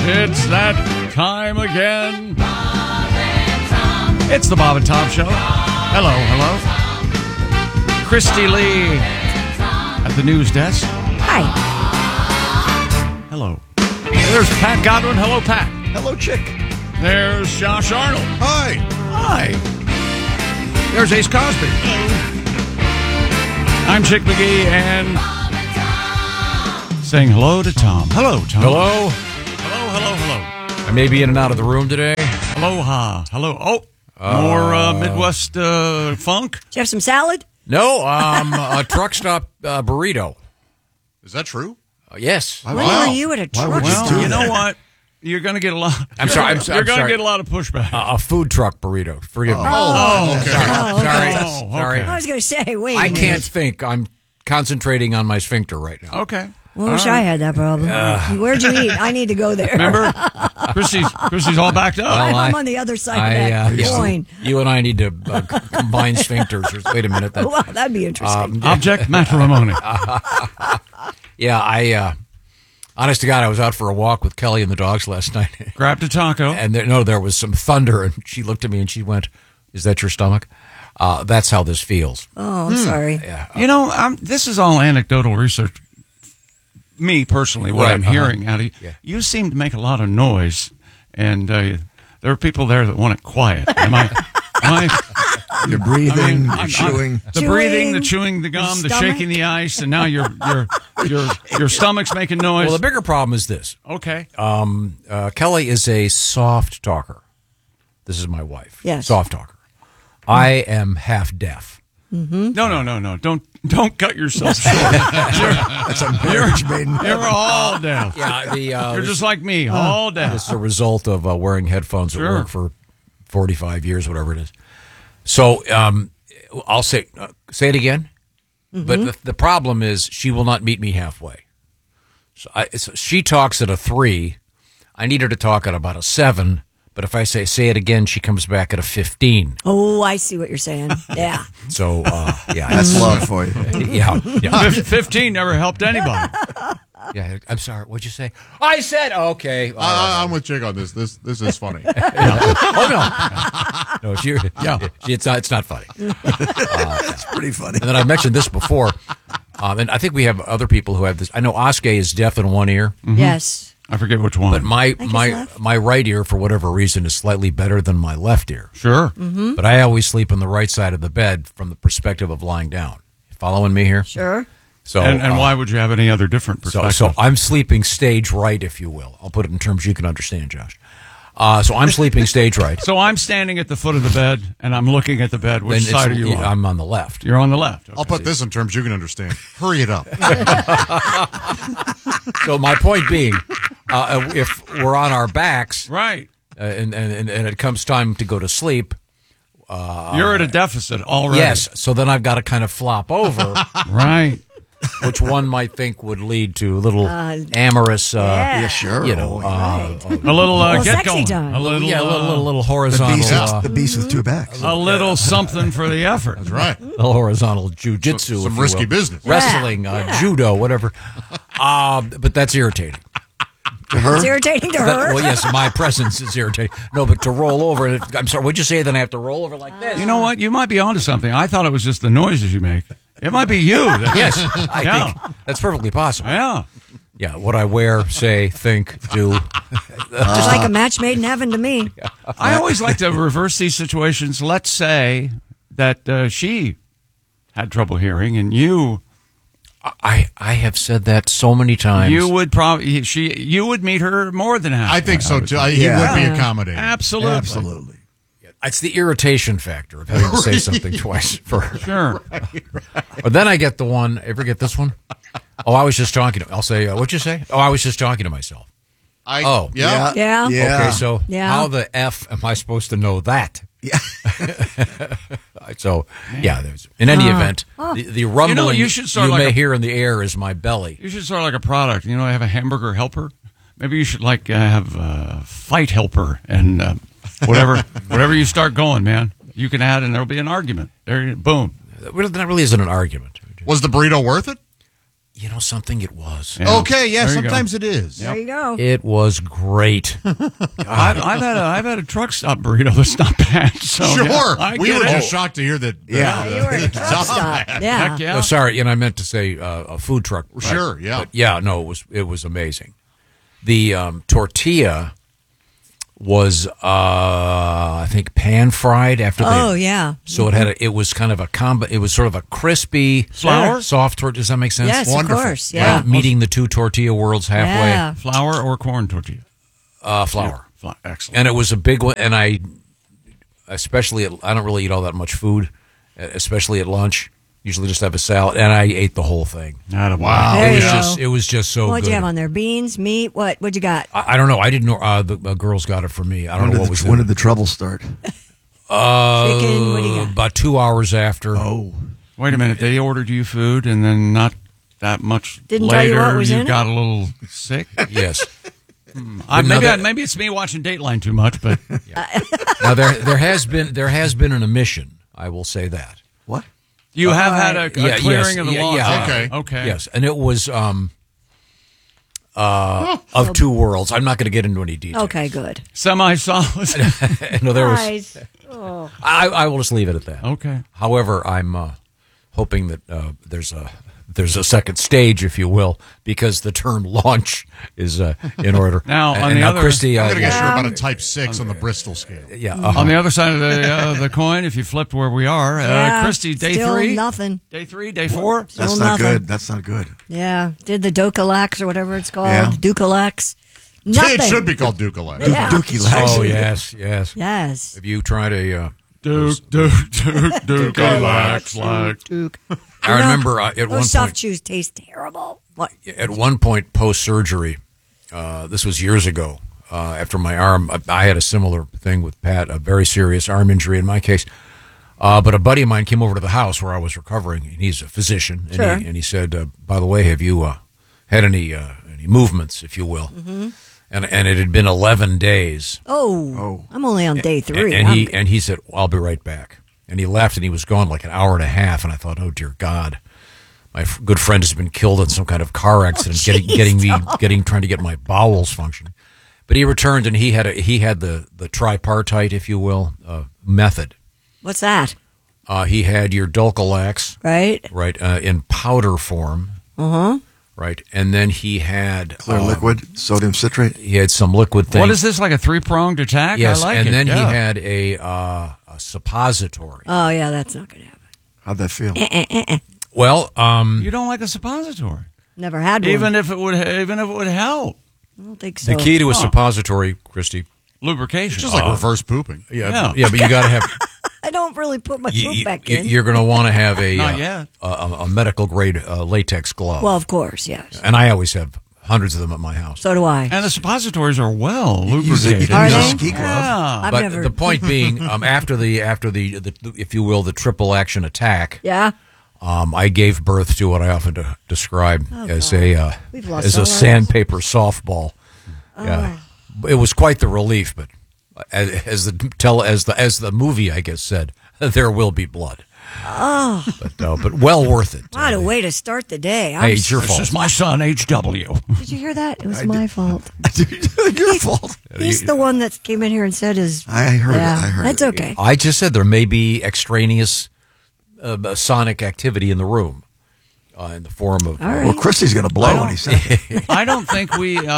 It's that time again. It's the Bob and Tom Show. Hello, hello. Christy Lee at the news desk. Hi. Hello. There's Pat Godwin. Hello, Pat. Hello, Chick. There's Josh Arnold. Hi. Hi. There's Ace Cosby. I'm Chick McGee and saying hello to Tom. Hello, Tom. Hello. Hello, hello, hello. I may be in and out of the room today. Aloha. Hello. Oh, more Midwest funk. Do you have some salad? No, a truck stop burrito. Is that true? Yes. When were you at a truck would you stop? do You know that? what? You're going to get a lot. I'm sorry. You're going to get a lot of pushback. A food truck burrito. Forgive me. Oh, okay. Sorry. Oh, Sorry. okay. I was going to say, wait. I can't think. I'm concentrating on my sphincter right now. Okay. Well, I wish I had that problem. Where'd you eat? I need to go there. Remember? Chrissy's all backed up. Well, I'm on the other side of that coin. You and I need to combine sphincters. Wait a minute. Wow, that'd be interesting. Object matrimony. Yeah, honest to God, I was out for a walk with Kelly and the dogs last night. Grabbed a taco. And there was some thunder, and she looked at me and she went, "Is that your stomach?" That's how this feels. Oh, I'm sorry. Yeah. You know, this is all anecdotal research. Me, personally, what Right, I'm hearing out of you. Yeah. You seem to make a lot of noise, and there are people there that want it quiet. Am I You're breathing, you're chewing. the breathing, the chewing, the gum, the stomach. shaking the ice, and now your stomach's making noise. Well, the bigger problem is this. Okay. Kelly is a soft talker. This is my wife. Yes. Soft talker. I am half deaf. No. Don't cut yourself short. That's a marriage maiden. You're all deaf. Yeah, You're just like me, all deaf. This is a result of wearing headphones at Sure. work for 45 years, whatever it is. So I'll say it again. But the problem is she will not meet me halfway. So she talks at a 3. I need her to talk at about a 7. But if I say it again, she comes back at a 15. Oh, I see what you're saying. Yeah. So, yeah. That's love for you. Yeah. 15 never helped anybody. Yeah, I'm sorry. What'd you say? I said, okay. I'm with Chick on this. This is funny. Oh, no. No, it's not funny. It's pretty funny. And then I mentioned this before, and I think we have other people who have this. I know Oskar is deaf in one ear, Yes. I forget which one. but my left. my right ear, for whatever reason, is slightly better than my left ear. Sure. But I always sleep on the right side of the bed from the perspective of lying down. You following me here? Sure. So, And why would you have any other different perspective? So I'm sleeping stage right, if you will. I'll put it in terms you can understand, Josh. So I'm sleeping stage right. So I'm standing at the foot of the bed, and I'm looking at the bed. Which Then side are you on? I'm on the left. You're on the left. I'll put this in terms you can understand. Hurry it up. So my point being, if we're on our backs, Right. and it comes time to go to sleep, You're at a deficit already. yes. So then I've got to kind of flop over, Right. which one might think would lead to a little amorous, Yeah. Sure. you know, A little Well, get sexy going. time. A little, yeah, a little The horizontal, beast with two backs. a little something for the effort. That's right. little horizontal jujitsu, Some if you risky will. business. wrestling, judo, whatever. But that's irritating. To her? It's irritating to her. Well, yes, my presence is irritating. No, but to roll over, I'm sorry, what'd you say? Then I have to roll over like this? You know what? You might be onto something. I thought it was just the noises you make. It might be you. Yes, I Yeah. think that's perfectly possible. Yeah. Yeah, what I wear, say, think, do. Just like a match made in heaven to me. I always like to reverse these situations. Let's say that she had trouble hearing, and you I have said that so many times. would probably you would meet her more than half. I think so, too. He would be accommodating. Absolutely. Absolutely. It's the irritation factor of having to say something twice for her. Sure. But then I get the one, ever get this one? Oh, I was just talking to, I'll say, what'd you say? Oh, I was just talking to myself. Yeah. Yeah. Okay, so Yeah. how the F am I supposed to know that? Yeah. So, yeah, in any event, the rumbling you should start you like may a- hear in the air is my belly. You should start like a product. You know, have a hamburger helper. Maybe you should have a fight helper and whatever you start going, man. You can add and there'll be an argument. There, boom. That really isn't an argument. Was the burrito worth it? You know something? It was. Yeah. Okay, yeah, There you go. sometimes it is. There you go. It was great. I've had a truck stop burrito that's not bad. So, Sure. yeah, I We get were it. just shocked to hear that. You were at a truck stop. Yeah. Heck yeah. Oh, sorry, and I meant to say a food truck. Sure, yeah. But yeah, no, it was amazing. The tortilla was I think pan fried after Oh, they. yeah. So it was kind of a combo. It was sort of a crispy Flour? soft tortilla. Does that make sense? Yes, Wonderful. of course. Right, Yeah. meeting the two tortilla worlds halfway. Yeah. Flour or corn tortilla? Flour. Excellent. And it was a big one. And I don't really eat all that much food, especially at lunch. Usually just have a salad, and I ate the whole thing. Wow. There you It was just so What'd good. you have on there? Beans, meat? What'd you got? I don't know. I didn't know. The girls got it for me. I don't know what was in When it. did the trouble start? Chicken? What do you got? About 2 hours after. Oh, Wait a minute. They ordered you food, and then not that much Didn't tell you later, what was in it? got a little sick. Yes. Maybe it's me watching Dateline too much, but Now there has been an omission. I will say that. what? you have had a Yeah, clearing yes, of the yeah, law. yeah. Okay. Yes, and it was of two worlds. I'm not going to get into any details. Okay, good. Semi-solid. No, there was. Guys. Oh. I will just leave it at that. Okay. However, I'm hoping that there's a second stage, if you will, because the term launch is in order. Now, on and the now, other- Christy, I'm going to guess you're Yeah. about a type 6 on the Bristol scale. yeah, On the other side of the coin, if you flipped where we are, Yeah, Christy, day still 3, nothing. day 3, day 4. That's Still not nothing. good. That's not good. Yeah. Did the Docalax or whatever it's called. Yeah. Ducalax. Nothing. It should be called Ducala. Yeah. Dookie legs. oh yes, yes. Yes. Have you tried a? Duke, relax, Duke. I remember at Those one soft point. chews taste terrible. What? At one point, post surgery, this was years ago. After my arm, I had a similar thing with Pat, a very serious arm injury in my case. But a buddy of mine came over to the house where I was recovering, and he's a physician. And, Sure. he said, "By the way, have you had any movements, if you will?" Mm-hmm. And it had been 11 days. Oh. I'm only on day 3. And he said, "I'll be right back." And he left, and he was gone like an hour and a half. And I thought, "Oh dear God, my good friend has been killed in some kind of car accident, trying to get my bowels functioning." But he returned, and he had the tripartite, if you will, method. What's that? He had your Dulcolax, Right? in powder form, Uh-huh. right, and then he had Clear liquid, sodium citrate. He had some liquid thing. What is this, like a 3-pronged attack? Yes, I like and it. then yeah. he had a suppository. Oh, yeah, that's not going to happen. How'd that feel? Well, You don't like a suppository, Never had one. even if it would help. I don't think so. the key to a suppository, Christy. Lubrication. Just like reverse pooping. Yeah. Yeah, but you got to have. I don't really put my poop back in. You're going to want to have Not yet. a medical grade latex glove. Well, of course, yes. And I always have hundreds of them at my house. So do I. And the suppositories are well Use a lubricated. Are they? ski glove. Yeah. I've But never. the point being, after the if you will, the triple action attack, Yeah. I gave birth to what I often describe as We've lost as all a our- sandpaper softball. Yeah, it was quite the relief. But as the movie I guess said, there will be blood. Oh, But well worth it. what a way to start the day. Hey, it's your This fault. is my son, H.W. Did you hear that? It was my fault. Your fault. He's the one that came in here and said his. I heard it. Yeah, I heard that's it. okay. I just said there may be extraneous sonic activity in the room in the form of. All right. Well, Christy's going to blow when he said it. I don't think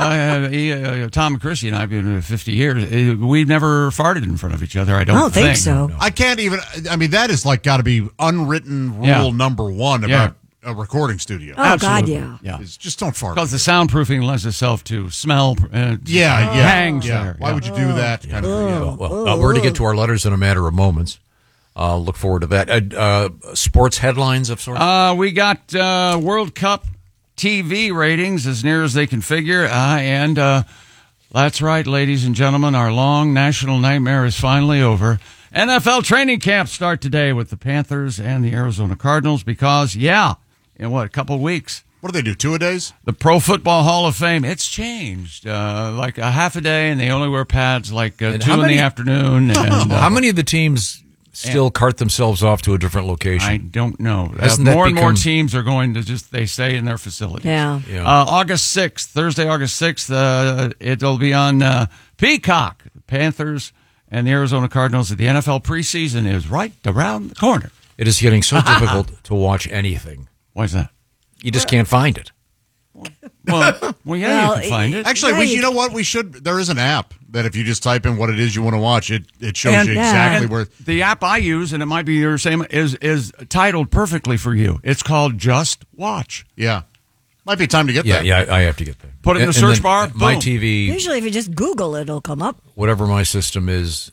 Tom and Chrissy and I have been here 50 years. We've never farted in front of each other. I I don't don't think so. I can't even. I mean, that is like got to be unwritten rule Yeah. number 1 about a recording studio. Oh, God, Absolutely. yeah. Yeah. Is just don't fart. Because the soundproofing lends itself to smell. Yeah. Hangs Yeah. there. Why would you do that? Kind of. Well, we're to get to our letters in a matter of moments. Look forward to that. Sports headlines of sorts. We got World Cup TV ratings as near as they can figure. And that's right, ladies and gentlemen, our long national nightmare is finally over. NFL training camps start today with the Panthers and the Arizona Cardinals because, in a couple of weeks, What do they do? 2-a-days? the Pro Football Hall of Fame, it's changed. Like a half a day, and they only wear pads like 2 in how many- the afternoon. And, How many of the teams still cart themselves off to a different location? I don't know. Hasn't that More and more become- teams are going to they say in their facilities. Yeah. Yeah. August 6th, Thursday, August 6th, it'll be on Peacock. The Panthers and the Arizona Cardinals at the NFL preseason is right around the corner. It is getting so difficult to watch anything. Why is that? You just can't find it. Well, yeah, you can find it. Actually, Right. you know what? There is an app that if you just type in what it is you want to watch, it shows And- you exactly and where. the app I use, and it might be your same, is titled perfectly for you. It's called Just Watch. Yeah. Might be time to get Yeah, that. yeah, I have to get that. Put it in the And search then bar, My boom. TV, Usually, if you just Google it, it'll come up. whatever my system is,